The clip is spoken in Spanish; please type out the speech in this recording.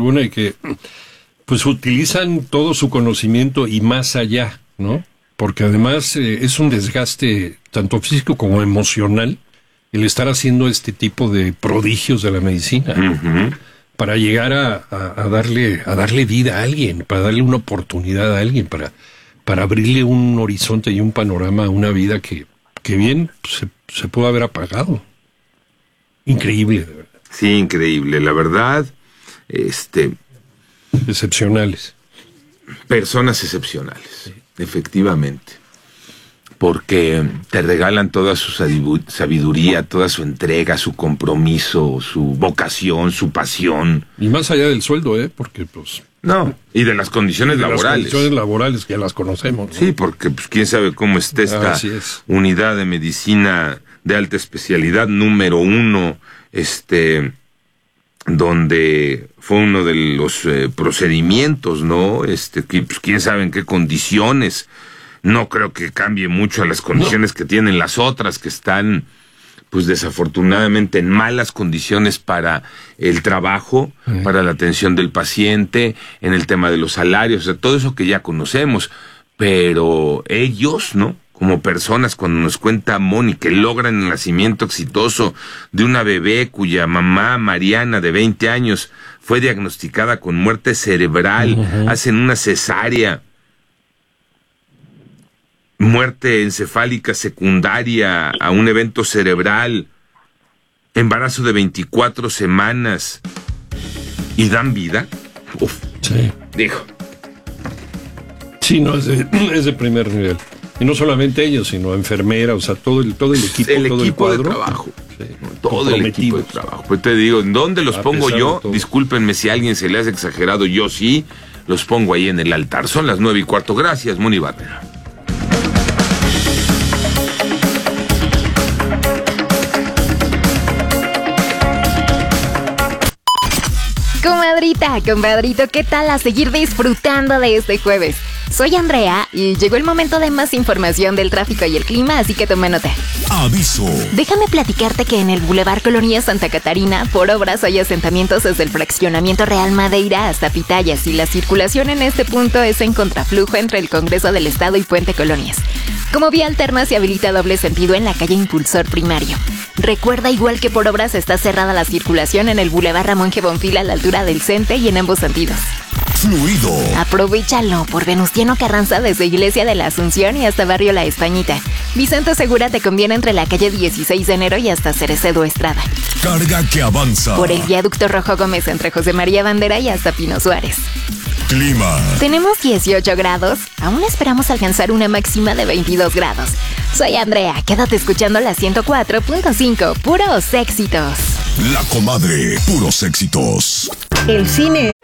alguna, y que pues utilizan todo su conocimiento y más allá, ¿no? Porque además es un desgaste tanto físico como emocional el estar haciendo este tipo de prodigios de la medicina, ¿no? Para llegar a darle vida a alguien, para darle una oportunidad a alguien, para abrirle un horizonte y un panorama a una vida que bien se pudo haber apagado. Increíble, de verdad. Sí, increíble, la verdad. Excepcionales. Personas excepcionales, sí. Efectivamente. Porque te regalan toda su sabiduría, toda su entrega, su compromiso, su vocación, su pasión. Y más allá del sueldo, porque pues... No, y de las condiciones laborales. Las condiciones laborales que ya las conocemos, ¿no? Sí, porque pues quién sabe cómo está esta unidad de medicina de alta especialidad número 1, donde fue uno de los procedimientos, ¿no? Que, pues, quién sabe en qué condiciones. No creo que cambie mucho a las condiciones que tienen las otras, que están, pues desafortunadamente, en malas condiciones para el trabajo, para la atención del paciente, en el tema de los salarios, o sea, todo eso que ya conocemos. Pero ellos, ¿no? Como personas, cuando nos cuenta Moni que logran el nacimiento exitoso de una bebé cuya mamá, Mariana, de 20 años, fue diagnosticada con muerte cerebral, hacen una cesárea, muerte encefálica secundaria a un evento cerebral, embarazo de 24 semanas, y dan vida. Uf, sí. Dijo. Sí, no, es de primer nivel. Y no solamente ellos, sino enfermeras, o sea, todo el equipo, todo el cuadro de trabajo. Sí, todo el equipo de trabajo. Pues te digo, ¿en dónde los pongo yo? Discúlpenme si a alguien se le hace exagerado, yo sí los pongo ahí en el altar. Son las 9:15. Gracias, Moni Barrera. Comadrita, compadrito, ¿qué tal a seguir disfrutando de este jueves? Soy Andrea y llegó el momento de más información del tráfico y el clima, así que toma nota. Aviso. Déjame platicarte que en el Boulevard Colonia Santa Catarina, por obras hay asentamientos desde el fraccionamiento Real Madeira hasta Pitayas, y la circulación en este punto es en contraflujo entre el Congreso del Estado y Puente Colonias. Como vía alterna se habilita doble sentido en la calle Impulsor Primario. Recuerda igual que por obras está cerrada la circulación en el Boulevard Ramón G. Bonfil a la altura del CENTE y en ambos sentidos. Fluido. Aprovéchalo por Venustiano Carranza desde Iglesia de la Asunción y hasta Barrio La Españita. Vicente Segura te conviene entre la calle 16 de enero y hasta Cerecedo Estrada. Carga que avanza. Por el viaducto Rojo Gómez entre José María Bandera y hasta Pino Suárez. Clima. Tenemos 18 grados. Aún esperamos alcanzar una máxima de 22 grados. Soy Andrea. Quédate escuchando la 104.5. Puros éxitos. La Comadre. Puros éxitos. El cine